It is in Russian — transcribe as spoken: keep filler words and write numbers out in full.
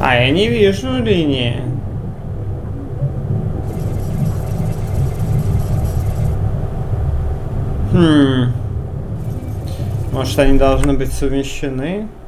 А, я не вижу линии. Хм. Может, они должны быть совмещены?